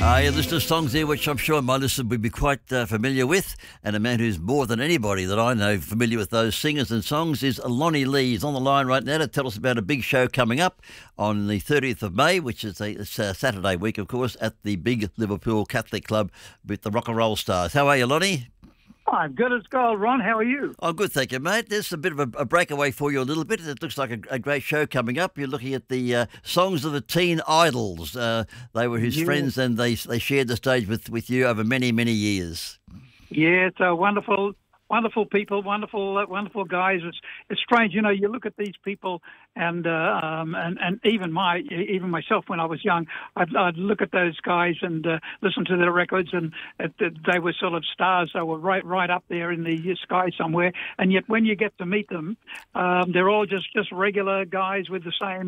You list of songs there which I'm sure my listener would be quite familiar with, and a man who's more than anybody that I know familiar with those singers and songs is Lonnie Lee. He's on the line right now to tell us about a big show coming up on the 30th of May, which is a Saturday week, of course, at the big Liverpool Catholic Club with the Rock and Roll Stars. How are you, Lonnie? I'm good as gold, Ron. How are you? Oh, good, thank you, mate. There's a bit of a breakaway for you a little bit. It looks like a great show coming up. You're looking at the songs of the teen idols. They were his friends, and they shared the stage with you over many, many years. Yeah, it's a wonderful people, wonderful guys. It's strange, you know. You look at these people, and even myself when I was young, I'd look at those guys and listen to their records, and they were sort of stars. They were right up there in the sky somewhere. And yet, when you get to meet them, they're all just regular guys with the same